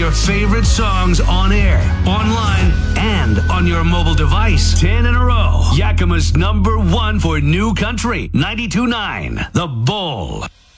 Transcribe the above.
your favorite songs on air, online, and on your mobile device. 10 in a row. Yakima's #1 for new country. 92.9 The Bull.